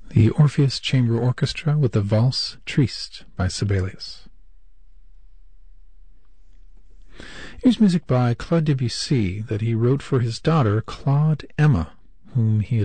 The Orpheus Chamber Orchestra with the Valse Triste by Sibelius. Here's music by Claude Debussy that he wrote for his daughter, Claude Emma, whom he